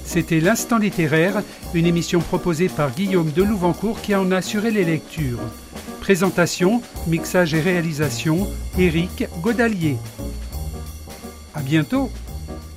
C'était l'Instant littéraire, une émission proposée par Guillaume de Louvencourt qui en a assuré les lectures. Présentation, mixage et réalisation, Éric Godalier. À bientôt.